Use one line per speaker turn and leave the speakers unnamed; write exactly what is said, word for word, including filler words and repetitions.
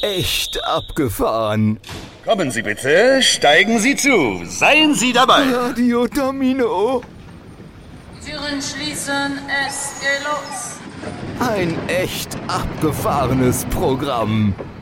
echt abgefahren.
Kommen Sie bitte, steigen Sie zu. Seien Sie dabei.
Radio Domino.
Türen schließen, es geht los.
Ein echt abgefahrenes Programm.